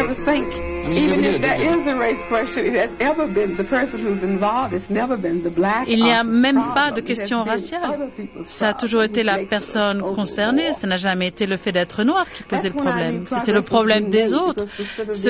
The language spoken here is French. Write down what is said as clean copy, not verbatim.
to think, even if there is a race question, it has ever been the person who's involved. It's never been the black. Il n'y a même pas de question raciale. Ça a toujours été la personne concernée. Ça n'a jamais été le fait d'être noir qui posait le problème. C'était le problème des autres.